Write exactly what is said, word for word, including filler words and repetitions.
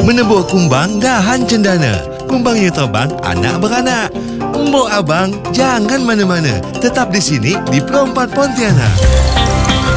Menebur kumbang dahan cendana. Kumbangnya terbang, anak beranak. Mbok abang, jangan mana-mana. Tetap di sini di Perempat Pontianak.